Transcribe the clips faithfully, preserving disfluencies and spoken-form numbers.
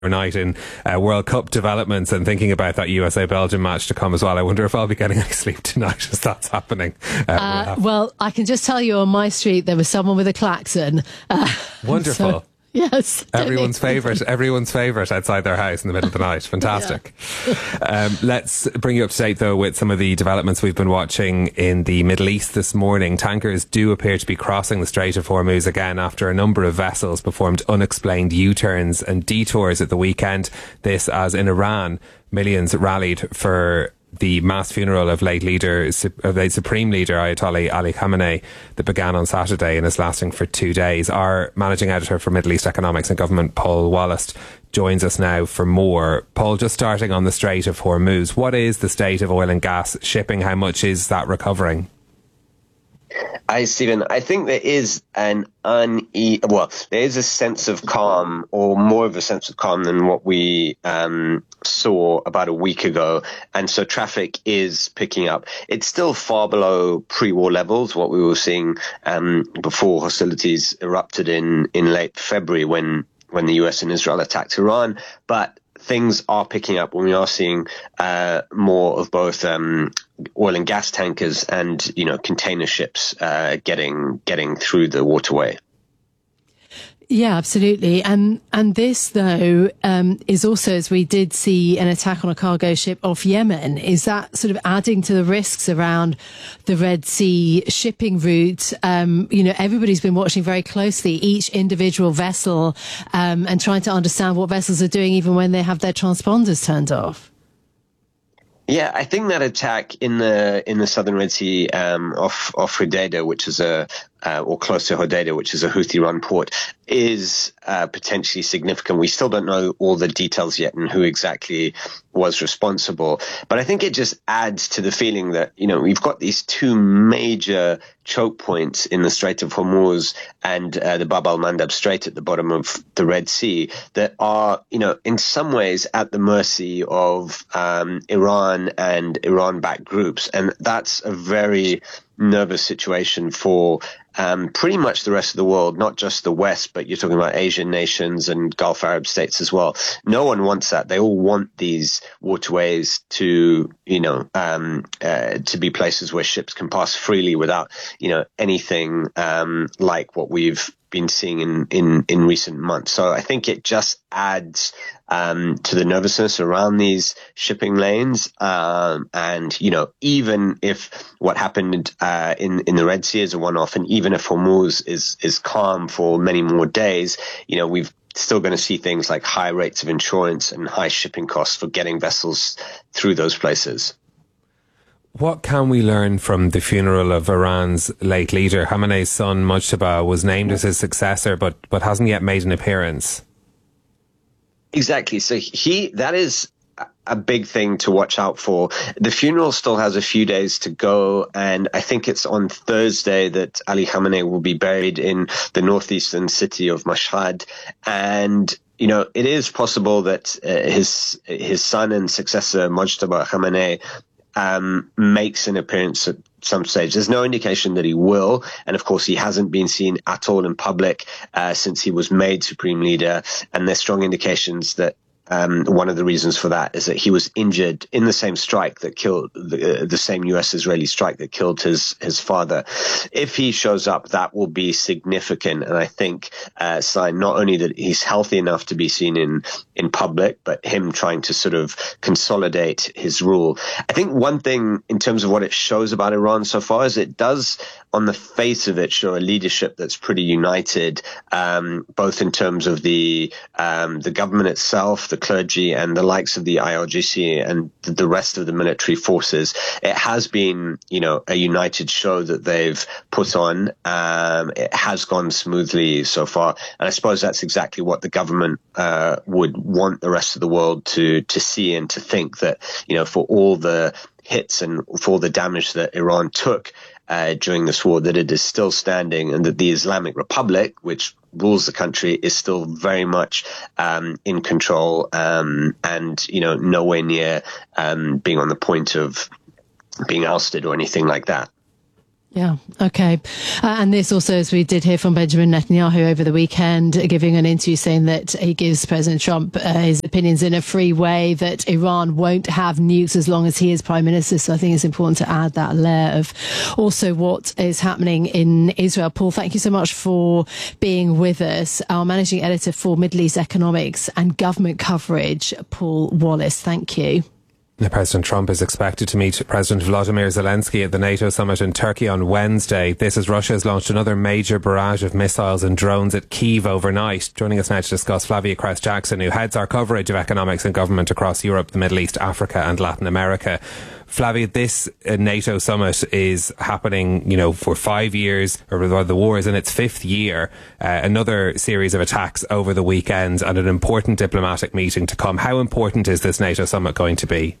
night in uh, World Cup developments and thinking about that U S A Belgium match to come as well. I wonder if I'll be getting any sleep tonight as that's happening. Uh, uh, well, I can just tell you on my street there was someone with a klaxon. Uh, Wonderful. So, yes. Everyone's favourite, everyone's favourite outside their house in the middle of the night. Fantastic. Yeah. um, let's bring you up to date though with some of the developments we've been watching in the Middle East this morning. Tankers do appear to be crossing the Strait of Hormuz again after a number of vessels performed unexplained U-turns and detours at the weekend. This as in Iran, millions rallied for the mass funeral of late leader, of late Supreme Leader Ayatollah Ali Khamenei that began on Saturday and is lasting for two days. Our managing editor for Middle East Economics and Government, Paul Wallace, joins us now for more. Paul, just starting on the Strait of Hormuz, what is the state of oil and gas shipping? How much is that recovering? Hi, Stephen. I think there is an une- well, there is a sense of calm, or more of a sense of calm than what we um, saw about a week ago. And so traffic is picking up. It's still far below pre-war levels, what we were seeing um, before hostilities erupted in, in late February when, when the U S and Israel attacked Iran. But things are picking up when we are seeing uh, more of both um, oil and gas tankers and, you know, container ships uh, getting getting through the waterway. Yeah, absolutely. And and this, though, um, is also, as we did see an attack on a cargo ship off Yemen, is that sort of adding to the risks around the Red Sea shipping route? Um, you know, everybody's been watching very closely each individual vessel um, and trying to understand what vessels are doing even when they have their transponders turned off. Yeah, I think that attack in the in the southern Red Sea um, off off Hodeidah, which is a uh, or close to Hodeidah, which is a Houthi-run port, is uh, potentially significant. We still don't know all the details yet and who exactly was responsible, but I think it just adds to the feeling that, you know, we've got these two major choke points in the Strait of Hormuz and uh, the Bab al-Mandab Strait at the bottom of the Red Sea that are, you know, in some ways at the mercy of um, Iran and Iran-backed groups, and that's a very nervous situation for um, pretty much the rest of the world, not just the West, but you're talking about Asian nations and Gulf Arab states as well. No one wants that. They all want these waterways to, you know, um, uh, to be places where ships can pass freely without, you know, anything um, like what we've been seeing in, in, in recent months. So I think it just adds um, to the nervousness around these shipping lanes. Um, and, you know, even if what happened uh, in, in the Red Sea is a one-off, and even if Hormuz is, is calm for many more days, you know, we've still going to see things like high rates of insurance and high shipping costs for getting vessels through those places. What can we learn from the funeral of Iran's late leader? Khamenei's son, Mujtaba, was named as his successor, but, but hasn't yet made an appearance. Exactly. So he, that is a big thing to watch out for. The funeral still has a few days to go, and I think it's on Thursday that Ali Khamenei will be buried in the northeastern city of Mashhad. And you know, it is possible that uh, his his son and successor Mujtaba Khamenei um, makes an appearance at some stage. There's no indication that he will, and of course he hasn't been seen at all in public uh, since he was made Supreme Leader, and there's strong indications that Um, one of the reasons for that is that he was injured in the same strike that killed the, uh, the same U S Israeli strike that killed his his father. If he shows up, that will be significant, and I think uh, a sign not only that he's healthy enough to be seen in in public, but him trying to sort of consolidate his rule. I think one thing in terms of what it shows about Iran so far is it does, on the face of it, show a leadership that's pretty united, um, both in terms of the um, the government itself, the clergy, and the likes of the I R G C and the rest of the military forces. It has been, you know, a united show that they've put on. Um, it has gone smoothly so far, and I suppose that's exactly what the government uh, would want the rest of the world to to see and to think, that, you know, for all the hits and for the damage that Iran took uh, during this war, that it is still standing, and that the Islamic Republic, which rules the country, is still very much um, in control, um, and, you know, nowhere near um, being on the point of being ousted or anything like that. Yeah, okay. Uh, and this also, as we did hear from Benjamin Netanyahu over the weekend, giving an interview saying that he gives President Trump uh, his opinions in a free way, that Iran won't have nukes as long as he is Prime Minister. So I think it's important to add that layer of also what is happening in Israel. Paul, thank you so much for being with us. Our Managing Editor for Middle East Economics and Government Coverage, Paul Wallace. Thank you. President Trump is expected to meet President Volodymyr Zelensky at the NATO summit in Turkey on Wednesday. This as Russia has launched another major barrage of missiles and drones at Kyiv overnight. Joining us now to discuss, Flavia Kress-Jackson, who heads our coverage of economics and government across Europe, the Middle East, Africa and Latin America. Flavia, this uh, NATO summit is happening, you know, for five years, or the war is in its fifth year. Uh, another series of attacks over the weekend and an important diplomatic meeting to come. How important is this NATO summit going to be?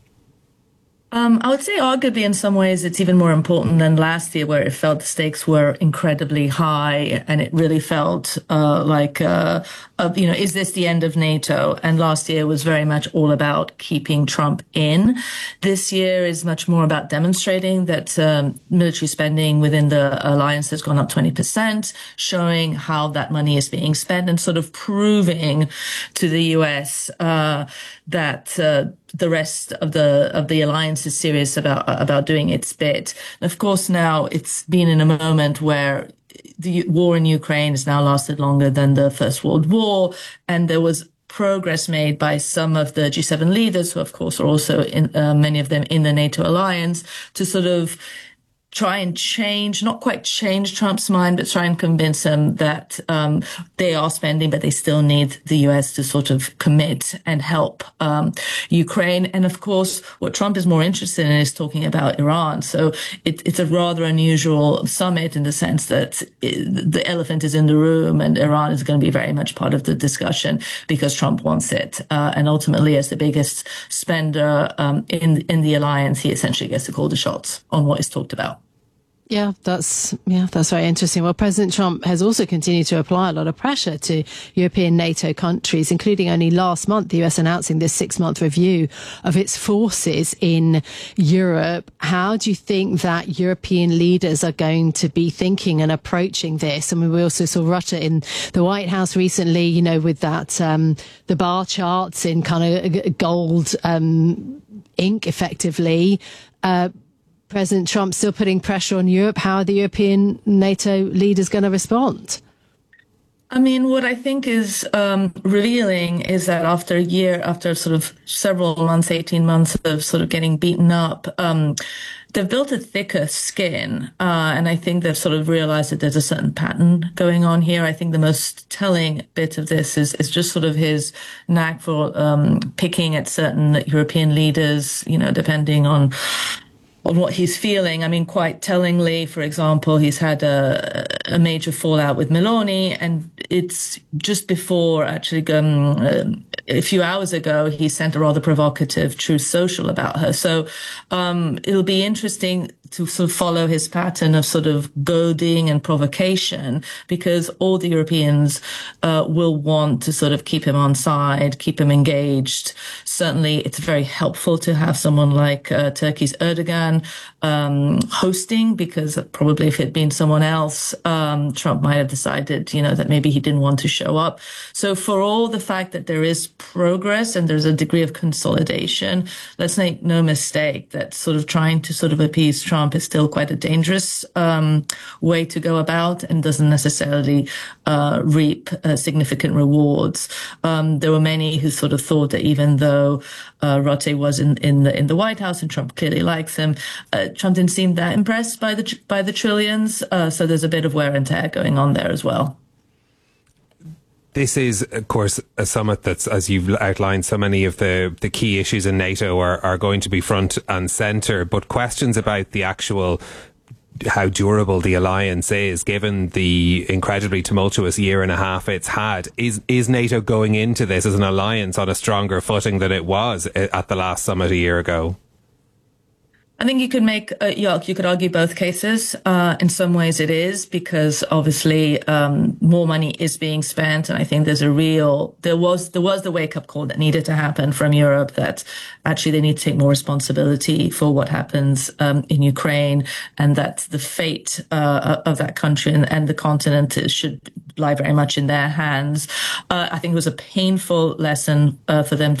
Um, I would say arguably in some ways it's even more important than last year, where it felt the stakes were incredibly high and it really felt uh, like, uh, uh, you know, is this the end of NATO? And last year was very much all about keeping Trump in. This year is much more about demonstrating that um, military spending within the alliance has gone up twenty percent, showing how that money is being spent and sort of proving to the U S uh, that uh, the rest of the of the alliance is serious about about doing its bit. And of course, now it's been in a moment where the war in Ukraine has now lasted longer than the First World War, and there was progress made by some of the G seven leaders, who of course are also in uh, many of them in the NATO alliance, to sort of try and change, not quite change Trump's mind, but try and convince him that um, they are spending, but they still need the U S to sort of commit and help um, Ukraine. And of course, what Trump is more interested in is talking about Iran. So it, it's a rather unusual summit in the sense that it, the elephant is in the room and Iran is going to be very much part of the discussion because Trump wants it. Uh, and ultimately, as the biggest spender um, in, in the alliance, he essentially gets to call the shots on what is talked about. Yeah, that's yeah, that's very interesting. Well, President Trump has also continued to apply a lot of pressure to European NATO countries, including only last month, the U S announcing this six-month review of its forces in Europe. How do you think that European leaders are going to be thinking and approaching this? I mean, we also saw Russia in the White House recently, you know, with that, um, the bar charts in kind of gold um, ink, effectively. Uh, President Trump still putting pressure on Europe. How are the European NATO leaders going to respond? I mean, what I think is um, revealing is that after a year, after sort of several months, eighteen months of sort of getting beaten up, um, they've built a thicker skin. Uh, and I think they've sort of realized that there's a certain pattern going on here. I think the most telling bit of this is, is just sort of his knack for um, picking at certain European leaders, you know, depending on on what he's feeling. I mean, quite tellingly, for example, he's had a, a major fallout with Meloni, and it's just before actually um, a few hours ago, he sent a rather provocative Truth Social about her. So um, it'll be interesting to sort of follow his pattern of sort of goading and provocation, because all the Europeans uh, will want to sort of keep him on side, keep him engaged. Certainly, it's very helpful to have someone like uh, Turkey's Erdogan um, hosting, because probably if it had been someone else, um, Trump might have decided, you know, that maybe he didn't want to show up. So for all the fact that there is progress and there's a degree of consolidation, let's make no mistake that sort of trying to sort of appease Trump is still quite a dangerous um, way to go about, and doesn't necessarily uh, reap uh, significant rewards. Um, there were many who sort of thought that even though uh, Rutte was in, in the in the White House and Trump clearly likes him, uh, Trump didn't seem that impressed by the by the trillions. Uh, so there's a bit of wear and tear going on there as well. This is, of course, a summit that's, as you've outlined, so many of the, the key issues in NATO are, are going to be front and centre. But questions about the actual, how durable the alliance is, given the incredibly tumultuous year and a half it's had, is, is NATO going into this as an alliance on a stronger footing than it was at the last summit a year ago? I think you could make, uh, yeah, you could argue both cases. Uh, in some ways it is because obviously, um, more money is being spent. And I think there's a real, there was, there was the wake up call that needed to happen from Europe that actually they need to take more responsibility for what happens, um, in Ukraine, and that the fate, uh, of that country and, and the continent should lie very much in their hands. Uh, I think it was a painful lesson, uh, for them